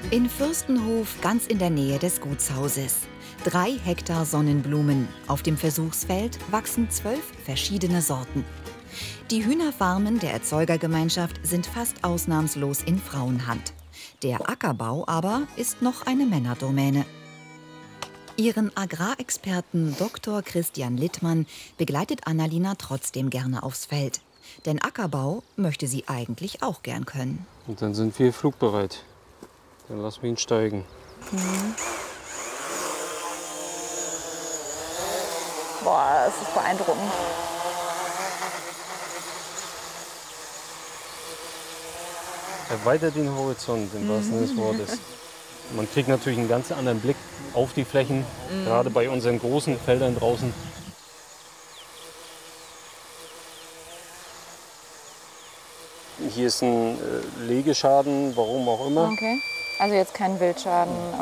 In Fürstenhof, ganz in der Nähe des Gutshauses. 3 Hektar Sonnenblumen. Auf dem Versuchsfeld wachsen 12 verschiedene Sorten. Die Hühnerfarmen der Erzeugergemeinschaft sind fast ausnahmslos in Frauenhand. Der Ackerbau aber ist noch eine Männerdomäne. Ihren Agrarexperten Dr. Christian Littmann begleitet Annalena trotzdem gerne aufs Feld. Denn Ackerbau möchte sie eigentlich auch gern können. Und dann sind wir flugbereit. Dann lassen wir ihn steigen. Boah, das ist beeindruckend. Erweitert den Horizont, im wahrsten Sinne des Wortes. Man kriegt natürlich einen ganz anderen Blick auf die Flächen, gerade bei unseren großen Feldern draußen. Hier ist ein Legeschaden, warum auch immer. Okay. Also jetzt kein Wildschaden.